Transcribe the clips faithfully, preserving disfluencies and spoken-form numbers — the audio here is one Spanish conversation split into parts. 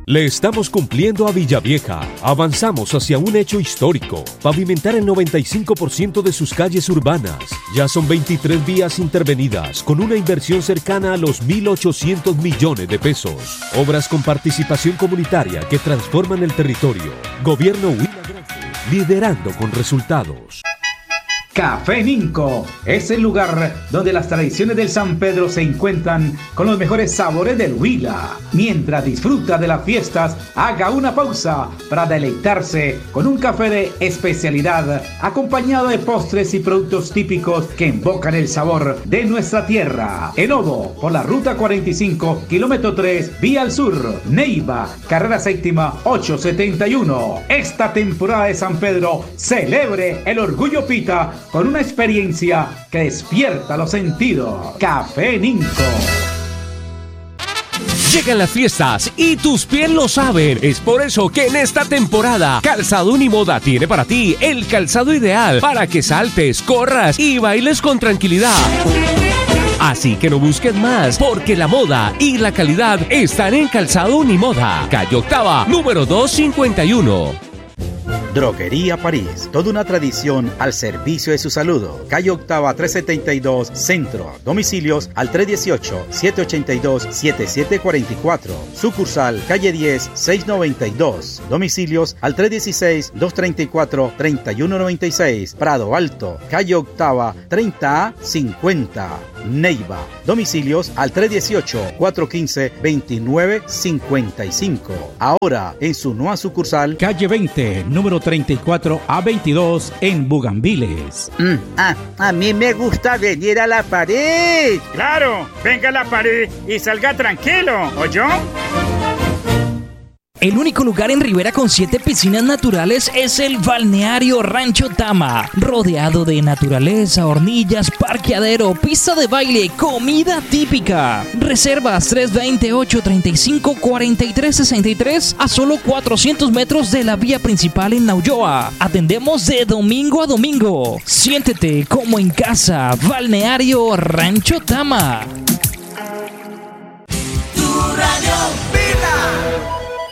Le estamos cumpliendo a Villavieja. Avanzamos hacia un hecho histórico. Pavimentar el noventa y cinco por ciento de sus calles urbanas. Ya son veintitrés vías intervenidas con una inversión cercana a los mil ochocientos millones de pesos. Obras con participación comunitaria que transforman el territorio. Gobierno Huila Grande, liderando con resultados. Café Ninco es el lugar donde las tradiciones del San Pedro se encuentran con los mejores sabores del Huila. Mientras disfruta de las fiestas, haga una pausa para deleitarse con un café de especialidad acompañado de postres y productos típicos que invocan el sabor de nuestra tierra. En Obo, por la ruta cuarenta y cinco, kilómetro tres, vía al sur, Neiva, carrera séptima ochocientos setenta y uno. Esta temporada de San Pedro celebre el orgullo pita con una experiencia que despierta los sentidos. Café Ninco. Llegan las fiestas y tus pies lo saben. Es por eso que en esta temporada Calzado Unimoda tiene para ti el calzado ideal para que saltes, corras y bailes con tranquilidad. Así que no busques más, porque la moda y la calidad están en Calzado Unimoda. Calle Octava, número doscientos cincuenta y uno. Droguería París, toda una tradición al servicio de su salud. Calle Octava trescientos setenta y dos, Centro. Domicilios al tres dieciocho, siete ochenta y dos, setenta y siete cuarenta y cuatro. Sucursal Calle diez, seiscientos noventa y dos. Domicilios al tres dieciséis, doscientos treinta y cuatro, treinta y uno noventa y seis. Prado Alto, Calle Octava treinta A cincuenta. Neiva. Domicilios al tres dieciocho, cuatrocientos quince, veintinueve cincuenta y cinco. Ahora en su nueva sucursal Calle veinte, número treinta y cuatro A veintidós en Bugambiles. Mm, ah, a mí me gusta venir a La Pared. Claro, venga a La Pared y salga tranquilo, ¿oyó? El único lugar en Rivera con siete piscinas naturales es el Balneario Rancho Tama, rodeado de naturaleza, hornillas, parqueadero, pista de baile, comida típica. Reservas tres dos cero, ocho tres cinco, cuatro tres seis tres a solo cuatrocientos metros de la vía principal en Naulloa. Atendemos de domingo a domingo. Siéntete como en casa. Balneario Rancho Tama. Tu radio Vila.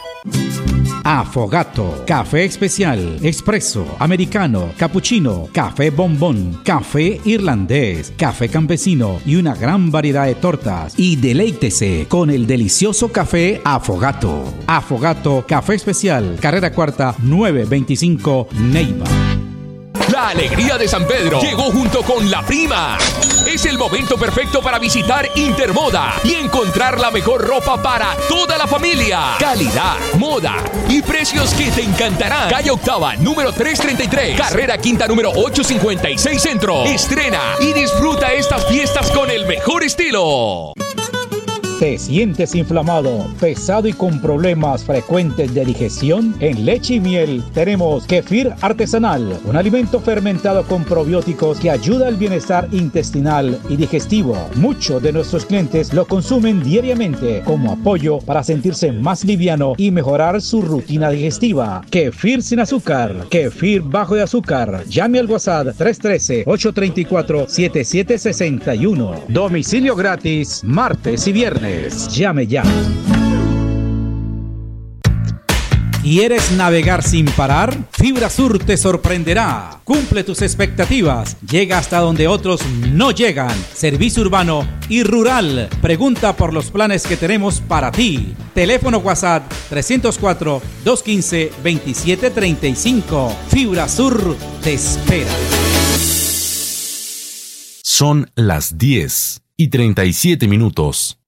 Afogato, café especial, expreso, americano, cappuccino, café bombón, café irlandés, café campesino y una gran variedad de tortas. Y deleítese con el delicioso café Afogato. Afogato, café especial, carrera cuarta, novecientos veinticinco, Neiva. La alegría de San Pedro llegó junto con la prima. Es el momento perfecto para visitar Intermoda y encontrar la mejor ropa para toda la familia. Calidad, moda y precios que te encantarán. Calle Octava, número trescientos treinta y tres. Carrera Quinta, número ochocientos cincuenta y seis Centro. Estrena y disfruta estas fiestas con el mejor estilo. ¿Te sientes inflamado, pesado y con problemas frecuentes de digestión? En Leche y Miel tenemos Kefir Artesanal, un alimento fermentado con probióticos que ayuda al bienestar intestinal y digestivo. Muchos de nuestros clientes lo consumen diariamente como apoyo para sentirse más liviano y mejorar su rutina digestiva. Kefir sin azúcar, Kefir bajo de azúcar. Llame al WhatsApp tres uno tres, ocho tres cuatro, siete siete seis uno. Domicilio gratis, martes y viernes. Llame ya. ¿Quieres navegar sin parar? Fibra Sur te sorprenderá. Cumple tus expectativas. Llega hasta donde otros no llegan. Servicio urbano y rural. Pregunta por los planes que tenemos para ti. Teléfono WhatsApp trescientos cuatro, doscientos quince, veintisiete treinta y cinco. Fibra Sur te espera. Son las diez y treinta y siete minutos.